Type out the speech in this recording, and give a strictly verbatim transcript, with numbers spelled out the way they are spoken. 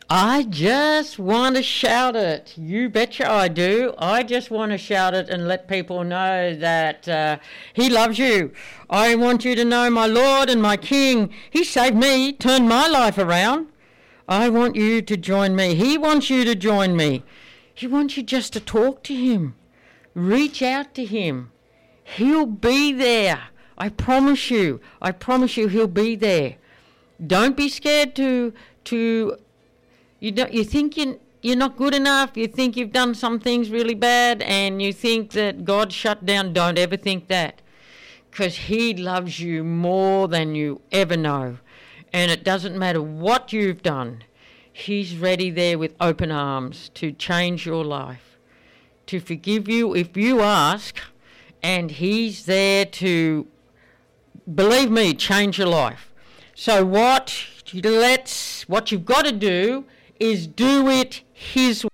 I just want to shout it. You betcha I do. I just want to shout it and let people know that uh, he loves you. I want you to know my Lord and my King. He saved me, turned my life around. I want you to join me. He wants you to join me. He wants you just to talk to him. Reach out to him. He'll be there. I promise you. I promise you he'll be there. Don't be scared to... to You don't, you think you, you're not good enough, you think you've done some things really bad, and you think that God shut down. Don't ever think that, because he loves you more than you ever know. And it doesn't matter what you've done. He's ready there with open arms to change your life, to forgive you if you ask, and he's there to, believe me, change your life. So what, let's, what you've got to do is do it his